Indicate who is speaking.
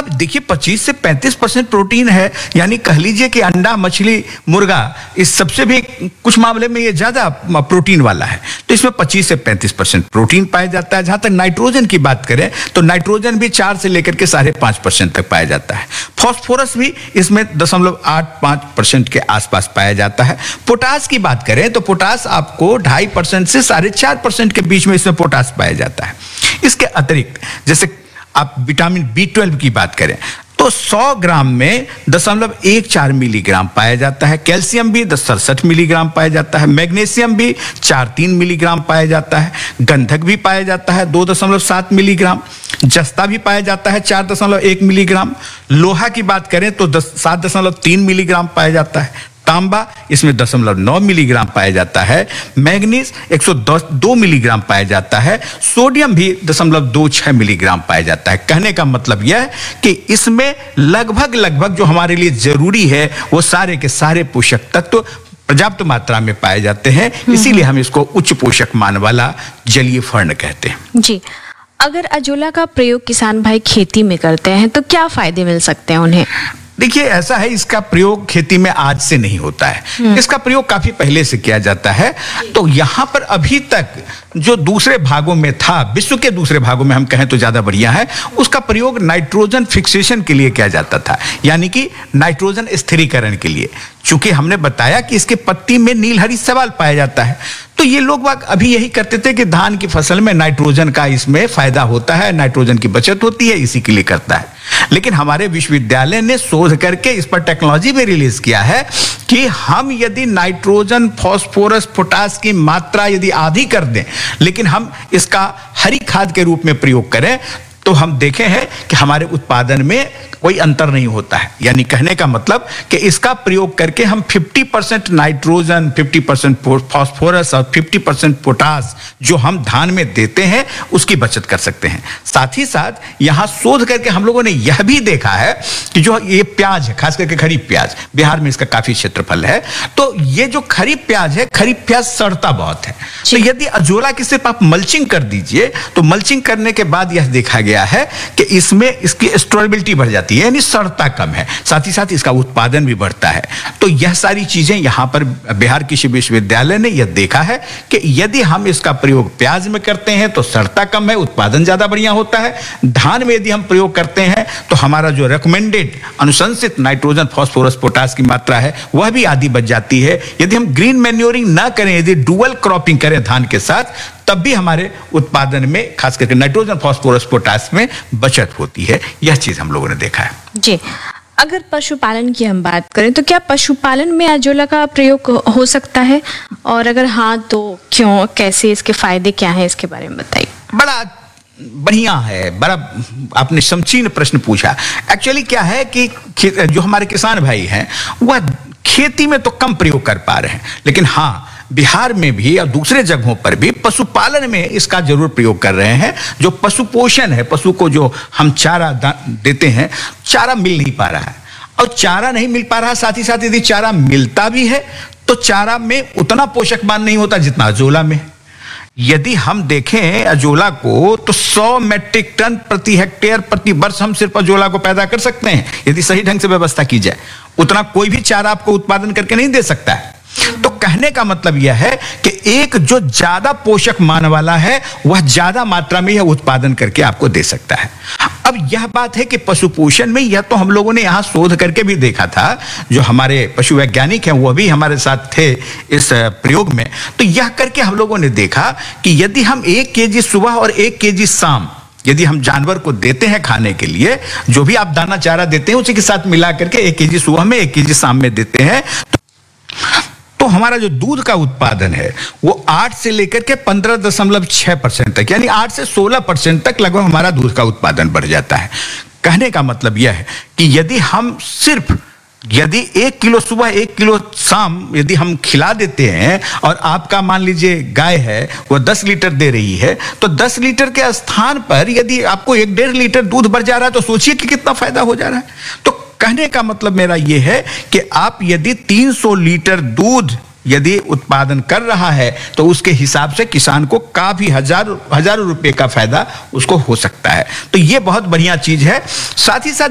Speaker 1: अब देखिए 25 से 35% प्रोटीन है, यानी कह लीजिए कि अंडा, मछली, मुर्गा इस सबसे भी कुछ मामले में ये ज्यादा प्रोटीन वाला है। तो इसमें 25 से 35% प्रोटीन पाया जाता है। जहां तक नाइट्रोजन की बात करें तो नाइट्रोजन भी 4 से लेकर के 5.5% तक पाया जाता है। फॉस्फोरस भी इसमें 0.85% के आसपास पाया जाता है। पोटास की बात करें तो पोटास आपको 2.5% से 4.5% के बीच में इसमें पोटास पाया जाता है। इसके अतिरिक्त जैसे आप विटामिन B12 की बात करें तो 100 ग्राम में 0.14 मिलीग्राम पाया जाता है। कैल्शियम भी 67 मिलीग्राम पाया जाता है। मैग्नीशियम भी 4-3 मिलीग्राम पाया जाता है। गंधक भी पाया जाता है 2.7 मिलीग्राम। जस्ता भी पाया जाता है 4.1 मिलीग्राम। लोहा की बात करें तो 7.3 मिलीग्राम पाया जाता है। तांबा इसमें 0.9 मिलीग्राम पाया जाता है। मैग्नीज 102 मिलीग्राम पाया जाता है। सोडियम भी 0.26 मिलीग्राम पाया जाता है। कहने का मतलब यह है कि इसमें लगभग जो हमारे लिए जरूरी है वो सारे के सारे पोषक तत्व पर्याप्त मात्रा में पाए जाते हैं। इसीलिए हम इसको उच्च पोषक मान वाला जलीय फर्ण कहते हैं।
Speaker 2: जी, अगर अजोला का प्रयोग किसान भाई खेती में करते हैं तो क्या फायदे मिल सकते हैं उन्हें?
Speaker 1: देखिए, ऐसा है, इसका प्रयोग खेती में आज से नहीं होता है। इसका प्रयोग काफी पहले से किया जाता है। तो यहां पर अभी तक जो दूसरे भागों में था, विश्व के दूसरे भागों में हम कहें तो ज्यादा बढ़िया है, उसका प्रयोग नाइट्रोजन फिक्सेशन के लिए किया जाता था, यानी कि नाइट्रोजन स्थिरीकरण के लिए। चूंकि हमने बताया कि इसके पत्ती में नीलहरी शैवाल पाया जाता है, तो ये लोग अभी यही करते थे कि धान की फसल में नाइट्रोजन का इसमें फायदा होता है, नाइट्रोजन की बचत होती है, इसी के लिए करता है। लेकिन हमारे विश्वविद्यालय ने शोध करके इस पर टेक्नोलॉजी भी रिलीज किया है कि हम यदि नाइट्रोजन, फास्फोरस, पोटास की मात्रा यदि आधी कर दें, लेकिन हम इसका हरी खाद के रूप में प्रयोग करें, तो हम देखे हैं कि हमारे उत्पादन में कोई अंतर नहीं होता है। यानी कहने का मतलब कि इसका प्रयोग करके हम 50% नाइट्रोजन, 50% फास्फोरस और 50% पोटास जो हम धान में देते हैं उसकी बचत कर सकते हैं। साथ ही साथ यहां शोध करके हम लोगों ने यह भी देखा है कि जो ये प्याज है, खास करके खरीफ प्याज, बिहार में इसका काफी क्षेत्रफल है, तो ये जो खरीफ प्याज है, खरीफ प्याज सड़ता बहुत है। तो यदि अजोला की सिर्फ आप मल्चिंग कर दीजिए तो मल्चिंग करने के बाद यह देखा गया है कि इसमें इसकी स्टोरेबिलिटी बढ़ जाती है, यानी सड़ता कम है। साथ ही साथ इसका उत्पादन भी बढ़ता है। तो यह सारी चीजें यहां पर बिहार कृषि विश्वविद्यालय ने यह देखा है कि यदि हम इसका प्रयोग प्याज में करते हैं तो सड़ता कम है, उत्पादन ज्यादा बढ़िया होता है। धान में यदि हम प्रयोग करते हैं तो हमारा जो रिकमेंडेड अनुशंसित नाइट्रोजन, फास्फोरस, पोटास की मात्रा है वह भी आधी बच जाती है। यदि हम ग्रीन मैन्योरिंग ना करें, यदि डुअल क्रॉपिंग करें धान के साथ, तब भी हमारे उत्पादन में खास करके नाइट्रोजन, फास्फोरस, पोटास में बचत होती है। यह चीज हम लोगों ने देखा है।
Speaker 2: जी, अगर पशुपालन की हम बात करें तो क्या पशुपालन में अजोला का प्रयोग हो सकता है, और अगर हाँ तो क्यों, कैसे, इसके फायदे क्या हैं, इसके बारे में बताइए।
Speaker 1: बड़ा बढ़िया है, बड़ा आपने समीचीन प्रश्न पूछा। एक्चुअली क्या है कि जो हमारे किसान भाई हैं वह खेती में तो कम प्रयोग कर पा रहे हैं, लेकिन हाँ बिहार में भी और दूसरे जगहों पर भी पशुपालन में इसका जरूर प्रयोग कर रहे हैं। जो पशु पोषण है, पशु को जो हम चारा देते हैं, चारा मिल नहीं पा रहा है, और चारा नहीं मिल पा रहा, साथ ही साथ यदि चारा मिलता भी है तो चारा में उतना पोषक मान नहीं होता जितना अजोला में। यदि हम देखें अजोला को तो 100 मेट्रिक टन प्रति हेक्टेयर प्रति वर्ष हम सिर्फ अजोला को पैदा कर सकते हैं, यदि सही ढंग से व्यवस्था की जाए। उतना कोई भी चारा आपको उत्पादन करके नहीं दे सकता है। तो कहने का मतलब यह है कि एक जो ज्यादा पोषक मान वाला है वह ज्यादा मात्रा में यह उत्पादन करके आपको दे सकता है। अब यह बात है कि पशु पोषण में यह तो हम लोगों ने यहां शोध करके भी देखा था, जो हमारे पशु वैज्ञानिक हैं वह भी हमारे साथ थे इस प्रयोग में। तो यह करके हम लोगों ने देखा कि यदि हम 1 केजी सुबह और 1 केजी शाम यदि हम जानवर को देते हैं खाने के लिए, जो भी आप दाना चारा देते हैं उसी के साथ मिला करके 1 केजी सुबह में 1 केजी शाम में देते हैं, तो हमारा जो दूध का उत्पादन है वो 8 से लेकर के 15.6% तक, यानी 8 से 16% तक लगभग हमारा दूध का उत्पादन बढ़ जाता है। कहने का मतलब यह है कि यदि हम सिर्फ 1 किलो सुबह 1 किलो शाम यदि हम खिला देते हैं, और आपका मान लीजिए गाय है वो 10 लीटर दे रही है, तो 10 लीटर के स्थान पर यदि आपको 1.5 लीटर दूध बढ़ जा रहा है तो सोचिए कि कितना फायदा हो जा रहा है। तो कहने का मतलब मेरा यह है कि आप यदि 300 लीटर दूध यदि उत्पादन कर रहा है तो उसके हिसाब से किसान को काफी हजारों रुपए का फायदा उसको हो सकता है। तो यह बहुत बढ़िया चीज है। साथ ही साथ